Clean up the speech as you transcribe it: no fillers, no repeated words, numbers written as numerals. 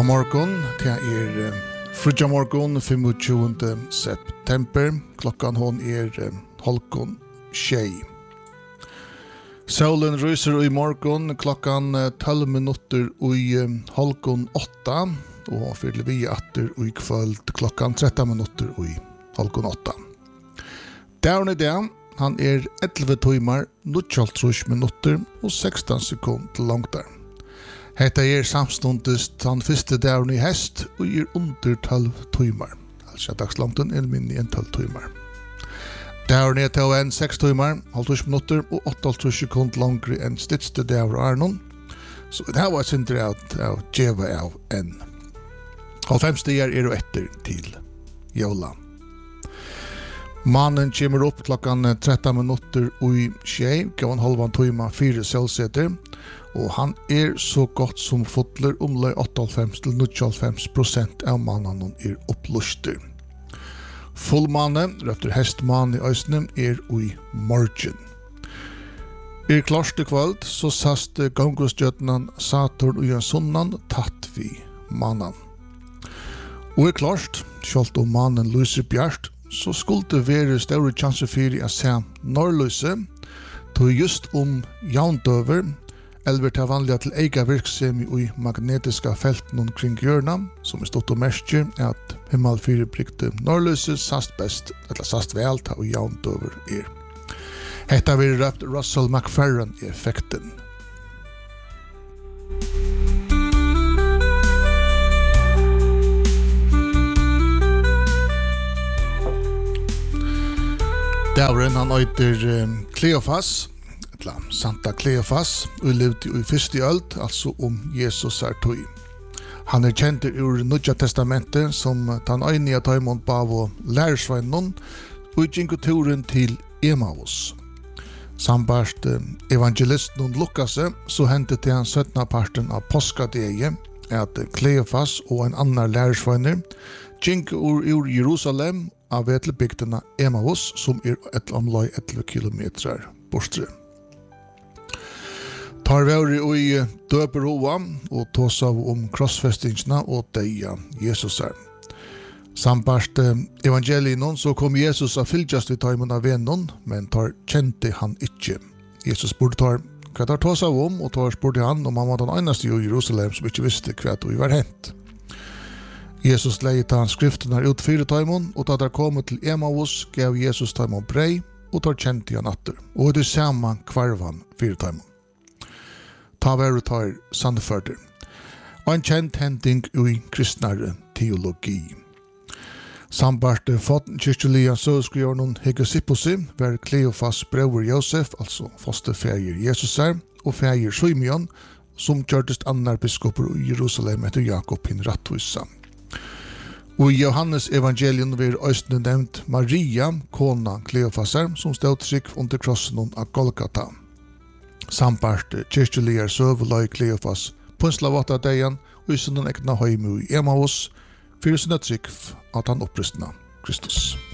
God morgon, det frutja morgon 25. september. Klockan hon 12:06. Solen ryser i morgon klockan 12 minuter i 7:30 och fyller vi atter i kväll klockan 13 minuter i 7:30. Dagen i dag, han 11 timmar, 29 minuter och 16 sekunder långt där. Hetta samstundes den første dagen i hest og under 12 timmar. Altså dagslangten minni enn 12 timmar. Dagen til enn 6 timmar, halvtrus minutter og 28 sekunder langere enn stidste dagen Arnon. Så det var synder av djeva av enn. 50 dager jo etter til jola. Mannen kommer opp klokkan 13 minutter og 6, gav en halvann timme 4 celsius. Og han så godt som fotler omløy 88-95% av mannen oppluster. Fullmannen, røfter hestmannen i øysene, i morgen. Klart i kveld, så saste gangostjøtene Saturn og Jønssonen tatt vi mannen. Og klart, selv om mannen lyser bjørst, så skulle det være større chanser for å se norrløse, tog just jaundøver, eller til vanliga til eiga virksomhet i magnetiska felten omkring hjørna, som stått og merker at himmelfyrirbrikte norrløse sast best, eller sast vel ta og jaundøver Hetta vil røpt Russell McFerrin-effekten. Davren han øyter Kleofas, Santa Kleofas, og levde i første øld, altså Jesus tøy. Han kjent ur Nudja testamentet som tan øyne av tøymon bav og lærersveinen, og gikk turen til Emmaus. Sambarst evangelisten Lukas, så hentet til han 17. parten av påskadeget, at Kleofas og en annan lærersveiner gikk ur Jerusalem av etlebygdena Emmaus, som et omløy 11 kilometer bortre. Tar vi i døperova og tås av krossfestingsna og deia Jesus Sambarst evangelien så kom Jesus av fylgjast vid taimen av vennen, men tar kjente han ikke. Jesus burde tar hva tar tås av og tar spurte han om han var den eneste i Jerusalem som ikke visste hva det var hent. Jesus leide han skriftene ut 4 taimen, og da der kom til Emmaus gav Jesus taimen brei, og tar kjente han atter. Og det samme kvarvan 4 taimen. Ta vært tar sannførder. Og en kjent hending i kristnare teologi. Sambart foten kyrkjelige søskrivernon Hegesipposi var Kleofas bror Josef, altså fosterferger Jesus og ferger Simeon, som gjørtest annar biskoper i Jerusalem etter Jakob hin rattvisa. Og i Johannes evangelium var østene nevnt Maria, kona Kleofasar, som stod trygg under krossen av Golgata. Sambart kyrkjelige søveløy Kleofas på en slavata dejan og i sin egna høymu i Emmaus, fyrir sinna trygg at han opprystna Kristus.